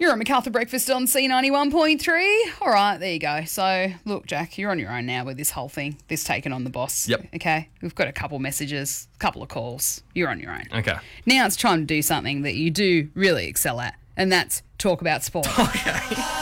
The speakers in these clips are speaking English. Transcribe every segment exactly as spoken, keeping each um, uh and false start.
You're at MacArthur Breakfast on C ninety-one point three. All right, there you go. So, look, Jack, you're on your own now with this whole thing, this taking on the boss. Yep. Okay? We've got a couple messages, a couple of calls. You're on your own. Okay. Now it's time to do something that you do really excel at, and that's talk about sport. Okay.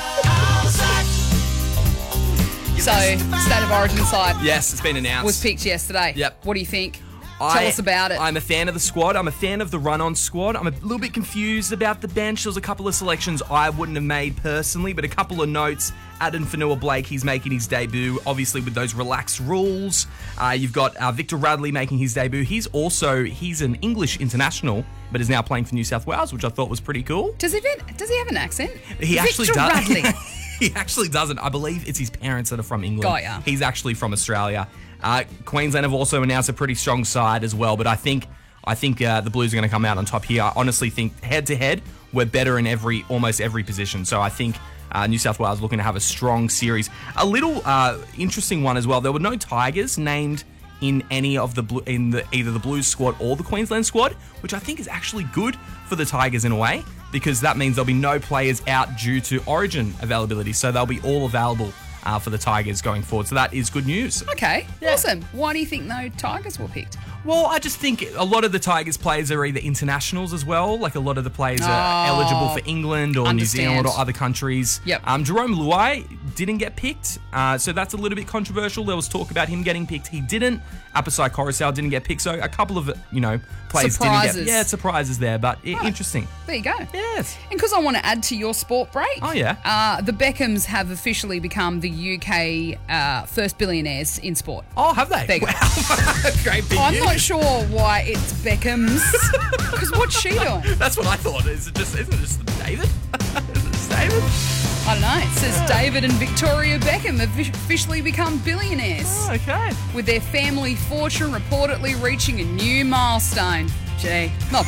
So, State of Origin side Yes, it's been announced. was picked yesterday. Yep. What do you think? I, Tell us about it. I'm a fan of the squad. I'm a fan of the run-on squad. I'm a little bit confused about the bench. There was a couple of selections I wouldn't have made personally, but a couple of notes. Addin Fonua-Blake, he's making his debut, obviously with those relaxed rules. Uh, you've got uh, Victor Radley making his debut. He's also, he's an English international, but is now playing for New South Wales, which I thought was pretty cool. Does he, does he have an accent? He actually Victor does. Radley. He actually doesn't. I believe it's his parents that are from England. Got ya. He's actually from Australia. Uh, Queensland have also announced a pretty strong side as well, but I think I think uh, the Blues are going to come out on top here. I honestly think head to head, we're better in every almost every position. So I think uh, New South Wales looking to have a strong series. A little uh, interesting one as well. There were no Tigers named in any of the Blu- in the either the Blues squad or the Queensland squad, which I think is actually good for the Tigers in a way, because that means there'll be no players out due to Origin availability. So they'll be all available uh, for the Tigers going forward. So that is good news. Okay, Yeah. awesome. Why do you think no Tigers were picked? Well, I just think a lot of the Tigers players are either internationals as well. Like a lot of the players are Oh, eligible for England or understand. New Zealand or other countries. Yep. Um, Jerome Luai didn't get picked, uh, so that's a little bit controversial. There was talk about him getting picked. He didn't. Apasai Coruscant didn't get picked. So a couple of, you know, players Surprises. didn't get. Yeah, surprises there, but i- Right. interesting. There you go. Yes. And because I want to add to your sport break, Oh, yeah. uh, the Beckhams have officially become the U K uh, first billionaires in sport. Oh, have they? There you go. Wow. Great big I'm news. not sure why it's Beckhams, because what's she doing? That's what I thought. Is it just? Isn't it just David? Is it just David? I don't know. It says David and Victoria Beckham have officially become billionaires, Oh, okay. with their family fortune reportedly reaching a new milestone. Gee, not